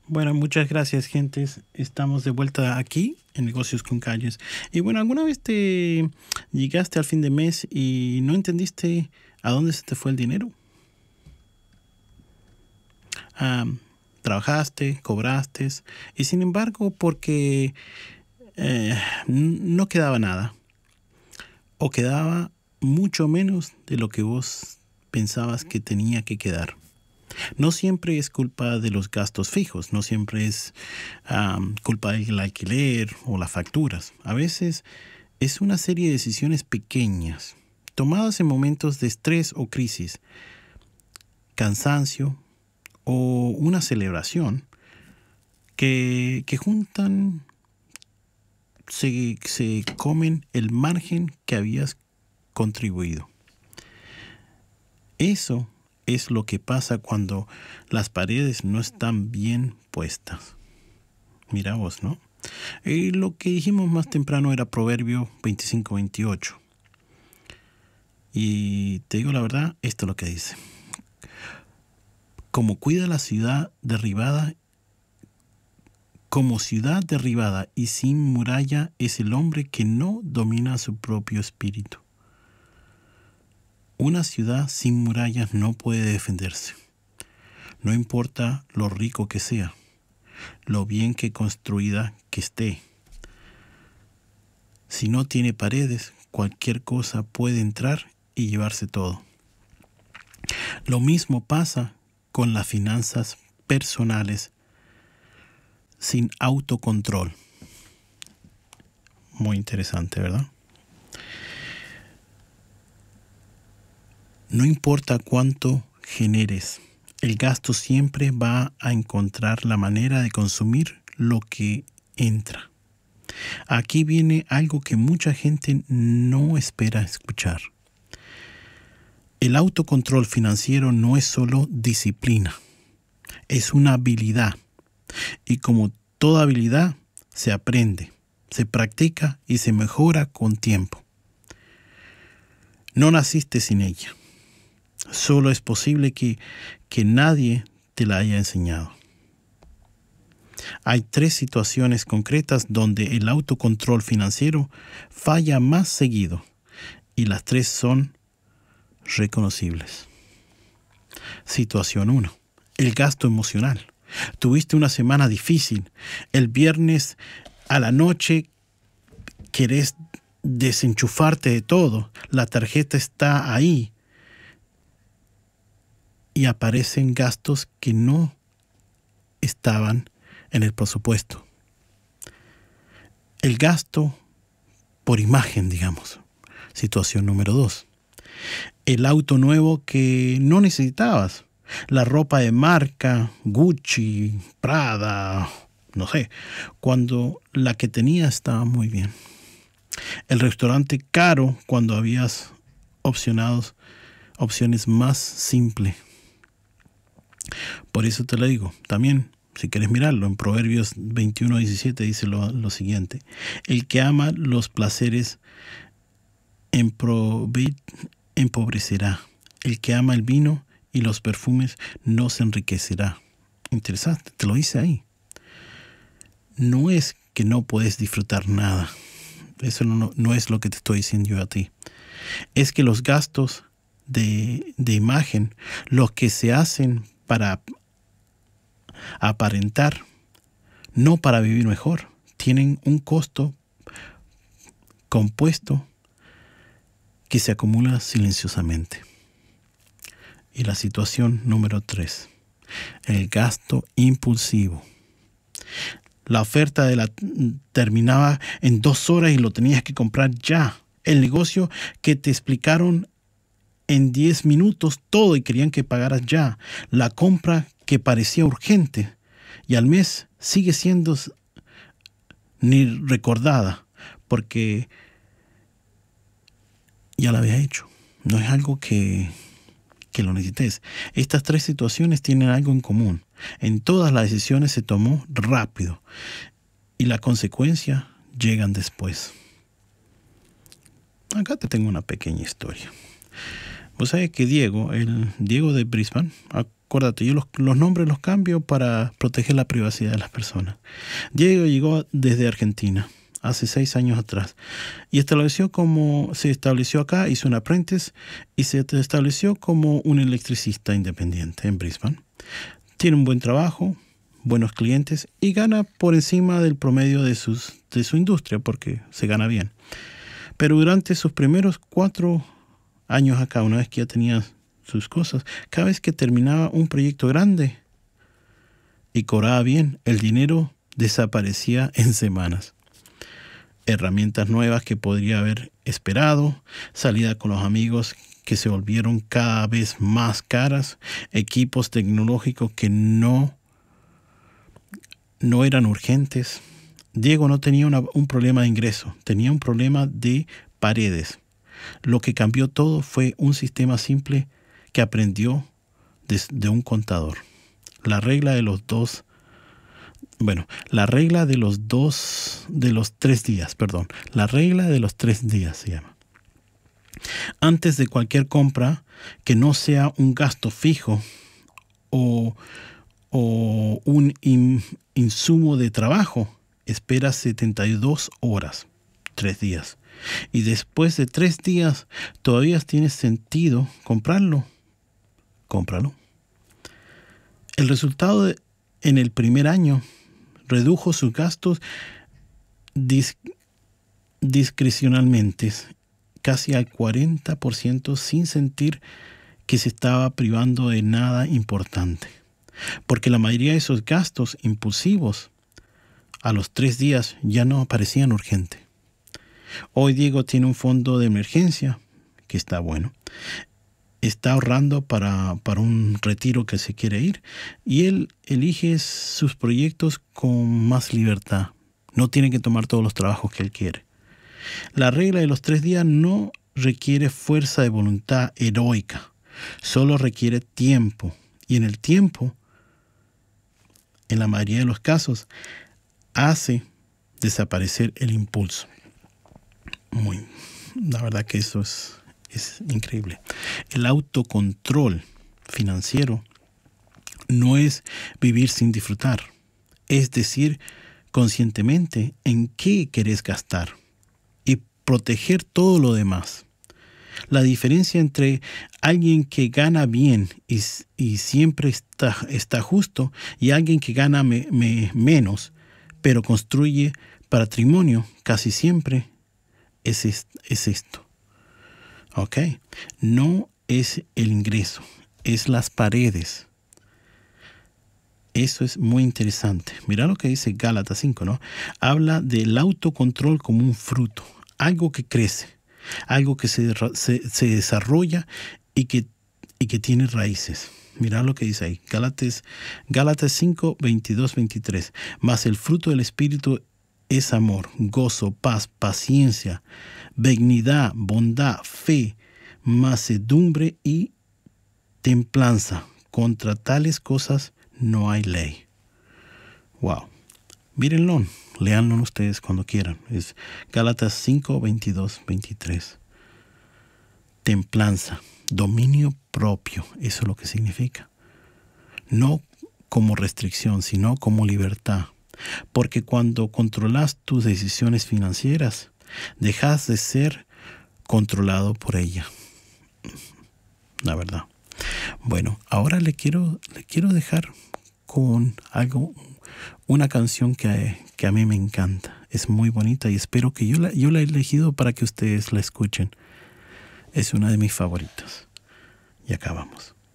Bueno, muchas gracias, gentes. Estamos de vuelta aquí en Negocios con Calles. Y bueno, ¿alguna vez te llegaste al fin de mes y no entendiste a dónde se te fue el dinero? Ah, trabajaste, cobraste, y sin embargo, porque no quedaba nada, o quedaba mucho menos de lo que vos pensabas que tenía que quedar. No siempre es culpa de los gastos fijos, no siempre es culpa del alquiler o las facturas. A veces es una serie de decisiones pequeñas, tomadas en momentos de estrés o crisis, cansancio o una celebración, que juntan, se comen el margen que habías contribuido. Eso es lo que pasa cuando las paredes no están bien puestas. Mira vos, ¿no? Lo que dijimos más temprano era Proverbio 25-28. Y te digo la verdad, esto es lo que dice. Como ciudad derribada y sin muralla es el hombre que no domina su propio espíritu. Una ciudad sin murallas no puede defenderse. No importa lo rico que sea, lo bien que construida que esté. Si no tiene paredes, cualquier cosa puede entrar y llevarse todo. Lo mismo pasa con las finanzas personales sin autocontrol. Muy interesante, ¿verdad? No importa cuánto generes, el gasto siempre va a encontrar la manera de consumir lo que entra. Aquí viene algo que mucha gente no espera escuchar. El autocontrol financiero no es solo disciplina, es una habilidad. Y como toda habilidad, se aprende, se practica y se mejora con tiempo. No naciste sin ella. Solo es posible que nadie te la haya enseñado. Hay 3 situaciones concretas donde el autocontrol financiero falla más seguido, y las 3 son reconocibles. Situación 1. El gasto emocional. Tuviste una semana difícil. El viernes a la noche querés desenchufarte de todo. La tarjeta está ahí. Y aparecen gastos que no estaban en el presupuesto. El gasto por imagen, digamos. Situación número 2. El auto nuevo que no necesitabas. La ropa de marca, Gucci, Prada, no sé, cuando la que tenía estaba muy bien. El restaurante caro cuando habías opciones más simples. Por eso te lo digo, también, si quieres mirarlo, en Proverbios 21-17 dice lo siguiente. El que ama los placeres empobrecerá. El que ama el vino y los perfumes no se enriquecerá. Interesante, te lo dice ahí. No es que no puedes disfrutar nada. Eso no es lo que te estoy diciendo yo a ti. Es que los gastos de imagen, los que se hacen para aparentar, no para vivir mejor, tienen un costo compuesto que se acumula silenciosamente. Y la situación número 3, el gasto impulsivo. La oferta terminaba en 2 horas y lo tenías que comprar ya. El negocio que te explicaron en 10 minutos todo y querían que pagaras ya. La compra que parecía urgente y al mes sigue siendo ni recordada porque ya la había hecho. No es algo que lo necesites. Estas 3 situaciones tienen algo en común. En todas las decisiones se tomó rápido y las consecuencias llegan después. Acá te tengo una pequeña historia. Vos sabés que Diego de Brisbane, acuérdate, yo los nombres los cambio para proteger la privacidad de las personas. Diego llegó desde Argentina hace 6 años atrás y se estableció acá, hizo un apprentice y se estableció como un electricista independiente en Brisbane. Tiene un buen trabajo, buenos clientes y gana por encima del promedio de su industria porque se gana bien. Pero durante sus primeros 4 años acá, una vez que ya tenía sus cosas, cada vez que terminaba un proyecto grande y cobraba bien, el dinero desaparecía en semanas. Herramientas nuevas que podría haber esperado, salida con los amigos que se volvieron cada vez más caras, equipos tecnológicos que no eran urgentes. Diego no tenía un problema de ingreso, tenía un problema de paredes. Lo que cambió todo fue un sistema simple que aprendió de un contador. La regla de los 3 días, perdón. La regla de los 3 días se llama. Antes de cualquier compra que no sea un gasto fijo o un insumo de trabajo, espera 72 horas, 3 días. Y después de 3 días todavía tiene sentido comprarlo. Cómpralo. El resultado en el primer año redujo sus gastos discrecionalmente casi al 40% sin sentir que se estaba privando de nada importante. Porque la mayoría de esos gastos impulsivos a los 3 días ya no parecían urgentes. Hoy Diego tiene un fondo de emergencia que está bueno. Está ahorrando para un retiro que se quiere ir y él elige sus proyectos con más libertad. No tiene que tomar todos los trabajos que él quiere. La regla de los 3 días no requiere fuerza de voluntad heroica, solo requiere tiempo. Y en el tiempo, en la mayoría de los casos, hace desaparecer el impulso. La verdad que eso es increíble. El autocontrol financiero no es vivir sin disfrutar, es decir, conscientemente en qué querés gastar y proteger todo lo demás. La diferencia entre alguien que gana bien y siempre está justo y alguien que gana menos, pero construye patrimonio casi siempre es esto. ¿Ok? No es el ingreso, es las paredes. Eso es muy interesante. Mira lo que dice Gálatas 5, ¿no? Habla del autocontrol como un fruto, algo que crece, algo que se desarrolla y que tiene raíces. Mira lo que dice ahí. Gálatas 5, 22, 23. Mas el fruto del Espíritu es amor, gozo, paz, paciencia, benignidad, bondad, fe, mansedumbre y templanza. Contra tales cosas no hay ley. Wow. Mírenlo, léanlo ustedes cuando quieran. Es Gálatas 5, 22, 23. Templanza, dominio propio, eso es lo que significa. No como restricción, sino como libertad. Porque cuando controlas tus decisiones financieras, dejas de ser controlado por ella. La verdad. Bueno, ahora le quiero dejar con una canción que a mí me encanta. Es muy bonita y espero que yo la he elegido para que ustedes la escuchen. Es una de mis favoritas. Y acabamos.